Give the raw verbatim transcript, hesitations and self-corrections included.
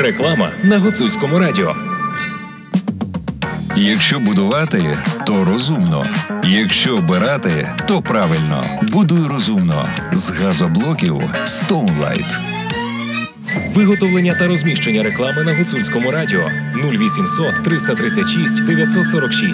Реклама на Гуцульському радіо. Якщо будувати, то розумно. Якщо обирати, то правильно. Будуй розумно. З газоблоків Stoneline. Виготовлення та розміщення реклами на Гуцульському радіо нуль вісімсот триста тридцять шість дев'ятсот сорок шість.